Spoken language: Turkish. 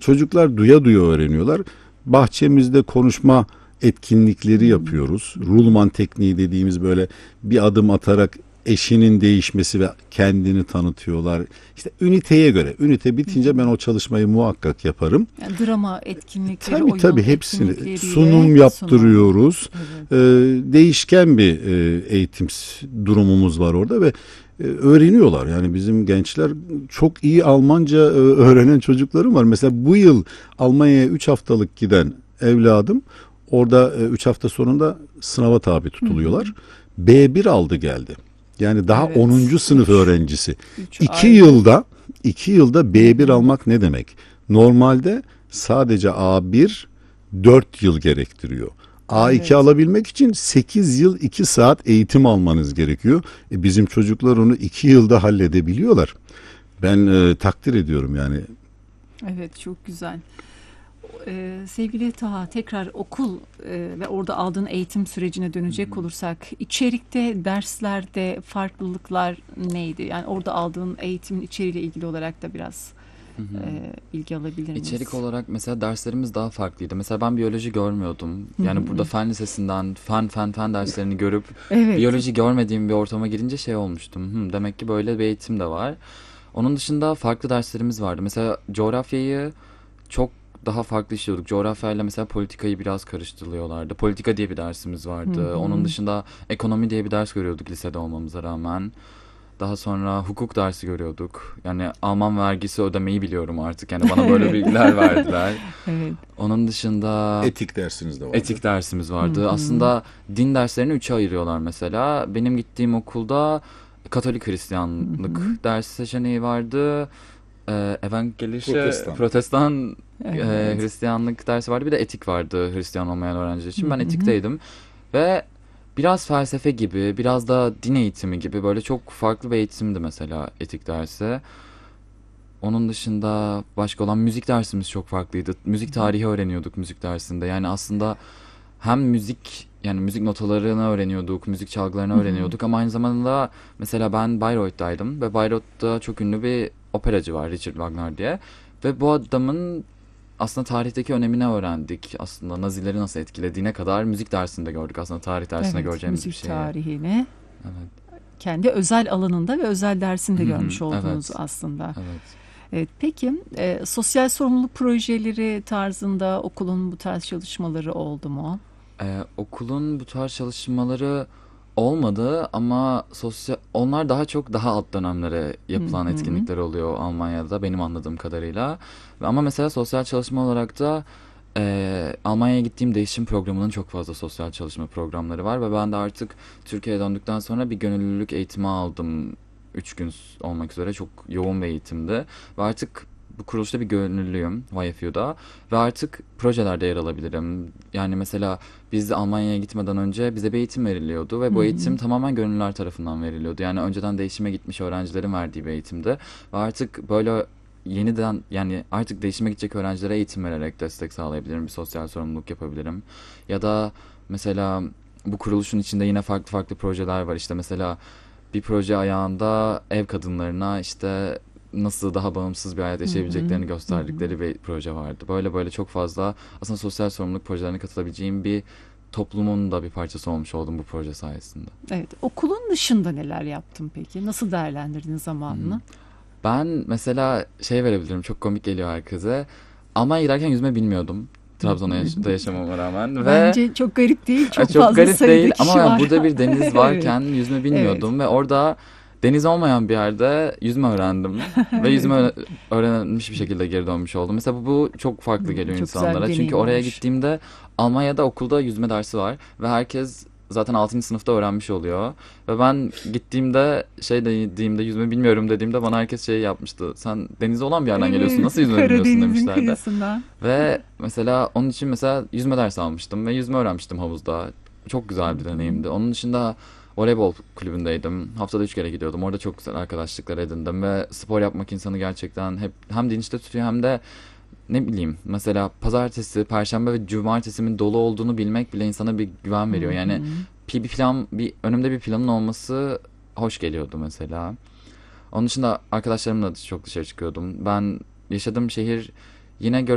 çocuklar duya duya öğreniyorlar. Bahçemizde konuşma etkinlikleri yapıyoruz. Rulman tekniği dediğimiz böyle bir adım atarak eşinin değişmesi ve kendini tanıtıyorlar. İşte üniteye göre. Ünite bitince ben o çalışmayı muhakkak yaparım. Yani drama etkinlikleri, Tabii oyun hepsini etkinlikleriyle sunum yaptırıyoruz. Evet. Değişken bir eğitim durumumuz var orada ve öğreniyorlar. Yani bizim gençler çok iyi Almanca öğrenen çocuklarım var. Mesela bu yıl Almanya'ya 3 haftalık giden evladım orada 3 hafta sonunda sınava tabi tutuluyorlar. B1 aldı geldi. Yani daha Evet. 10. sınıf öğrencisi. 2 ayda. yılda B1 almak ne demek? Normalde sadece A1 4 yıl gerektiriyor. A2 Evet. alabilmek için 8 yıl 2 saat eğitim almanız gerekiyor. Bizim çocuklar onu 2 yılda halledebiliyorlar. Ben takdir ediyorum yani. Evet, çok güzel. Sevgili Taha, tekrar okul ve orada aldığın eğitim sürecine dönecek olursak, içerikte, derslerde farklılıklar neydi? Yani orada aldığın eğitimin içeriğiyle ilgili olarak da biraz bilgi alabilir miyiz? İçerik olarak mesela derslerimiz daha farklıydı. Mesela ben biyoloji görmüyordum. Yani burada fen lisesinden fen derslerini görüp Evet. biyoloji görmediğim bir ortama girince şey olmuştum. Demek ki böyle bir eğitim de var. Onun dışında farklı derslerimiz vardı. Mesela coğrafyayı çok daha farklı işliyorduk. Coğrafyayla mesela politikayı biraz karıştırıyorlardı. Politika diye bir dersimiz vardı. Onun dışında ekonomi diye bir ders görüyorduk lisede olmamıza rağmen. Daha sonra hukuk dersi görüyorduk. Yani Alman vergisi ödemeyi biliyorum artık. Yani bana böyle bilgiler verdiler. Evet. Onun dışında Etik dersiniz de vardı. etik dersimiz vardı. Aslında din derslerini 3'e ayırıyorlar mesela. Benim gittiğim okulda Katolik Hristiyanlık dersi seçeneği vardı. Evangelische Protestan Evet. Hristiyanlık dersi vardı. Bir de etik vardı Hristiyan olmayan öğrenciler için. Ben etikteydim. Ve biraz felsefe gibi, biraz da din eğitimi gibi böyle çok farklı bir eğitimdi mesela etik dersi. Onun dışında başka olan müzik dersimiz çok farklıydı. Müzik tarihi öğreniyorduk müzik dersinde. Yani aslında hem müzik, yani müzik notalarını öğreniyorduk, müzik çalgılarını öğreniyorduk ama aynı zamanda mesela ben Bayreuth'taydım ve Bayreuth'ta çok ünlü bir operacı var, Richard Wagner diye. Ve bu adamın aslında tarihteki önemini öğrendik. Aslında Nazileri nasıl etkilediğine kadar müzik dersinde gördük, aslında tarih dersinde Evet, göreceğimiz bir müzik şeyi. tarihini Evet. kendi özel alanında ve özel dersinde görmüş oldunuz Evet. aslında. Evet. Evet, peki sosyal sorumluluk projeleri tarzında okulun bu tarz çalışmaları oldu mu? Okulun bu tarz çalışmaları olmadı ama onlar daha çok daha alt dönemlere yapılan etkinlikler oluyor Almanya'da benim anladığım kadarıyla. Ama mesela sosyal çalışma olarak da Almanya'ya gittiğim değişim programının çok fazla sosyal çalışma programları var ve ben de artık Türkiye'ye döndükten sonra bir gönüllülük eğitimi aldım. 3 gün olmak üzere çok yoğun bir eğitimdi ve artık bu kuruluşta bir gönüllüyüm YFU'da ve artık projelerde yer alabilirim. Yani mesela biz Almanya'ya gitmeden önce bize bir eğitim veriliyordu ve bu eğitim tamamen gönüllüler tarafından veriliyordu. Yani önceden değişime gitmiş öğrencilerin verdiği bir eğitimdi ve artık böyle yeniden, yani artık değişime gidecek öğrencilere eğitim vererek destek sağlayabilirim, bir sosyal sorumluluk yapabilirim. Ya da mesela bu kuruluşun içinde yine farklı farklı projeler var. İşte mesela bir proje ayağında ev kadınlarına işte nasıl daha bağımsız bir hayat yaşayabileceklerini gösterdikleri bir proje vardı. Böyle böyle çok fazla aslında sosyal sorumluluk projelerine katılabileceğim bir toplumun da bir parçası olmuş oldum bu proje sayesinde. Evet, okulun dışında neler yaptın peki? Nasıl değerlendirdin zamanını? Ben mesela şey verebilirim, çok komik geliyor herkese. Almanya'ya giderken yüzme bilmiyordum. Trabzon'da yaşamama rağmen ve Bence çok garip değil, çok çok fazla garip sayıda değil kişi ama var. burada bir deniz Evet. varken yüzme bilmiyordum ve orada deniz olmayan bir yerde yüzme öğrendim ve yüzme öğrenmiş bir şekilde geri dönmüş oldum. Mesela bu çok farklı geliyor Çok güzel bir insanlara. Çünkü deneyim oraya olmuş. gittiğimde Almanya'da okulda yüzme dersi var ve herkes zaten 6. sınıfta öğrenmiş oluyor. Ve ben gittiğimde şey dediğimde yüzme bilmiyorum dediğimde bana herkes şey yapmıştı. Sen denize olan bir yerden geliyorsun, nasıl yüzme bilmiyorsun Karadeniz'in demişlerdi. kıyısından. Ve mesela onun için mesela yüzme dersi almıştım ve yüzme öğrenmiştim havuzda. Çok güzel bir deneyimdi. Onun dışında voleybol kulübündeydim. Haftada 3 kere gidiyordum. Orada çok güzel arkadaşlıklar edindim ve spor yapmak insanı gerçekten hep hem dinçte tutuyor hem de ne bileyim, mesela pazartesi, perşembe ve cumartesimin dolu olduğunu bilmek bile insana bir güven veriyor. Yani bir plan, bir önümde bir planın olması hoş geliyordu mesela. Onun dışında arkadaşlarımla çok dışarı çıkıyordum. Ben yaşadığım şehir yine